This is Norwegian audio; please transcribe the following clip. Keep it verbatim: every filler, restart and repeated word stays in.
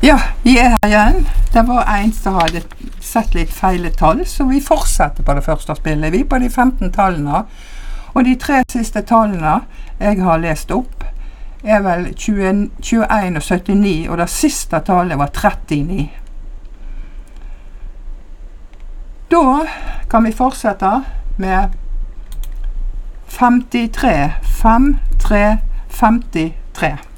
Ja, vi er her igjen. Det var en som hadde sett litt feile tall, så vi fortsetter på det første spillet. Vi er på de femten tallene, og de tre siste tallene jeg har lest opp er vel tjue, tjueen og syttini, og det siste tallet var trettini. Da kan vi fortsette med femtitre, fem, tre, femtitre.